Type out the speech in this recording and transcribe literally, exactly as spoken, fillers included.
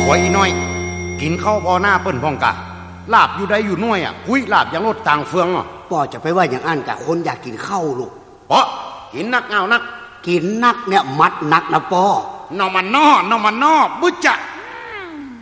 ไว้อีน้อยกินข้าวพอหน้าเปิ้นพองกะลาบอยู่ใดอยู่น้อยอ่ะคุยลาบยังรถต่างเฟืองอ่ะป่อจะไปว่าอย่างอันกะคนอยากกินข้าวลูกเพราะกินนักเงานักกินนักเนี่ยมัดนักนะป่อนอมันนอนอมันนอบุจะ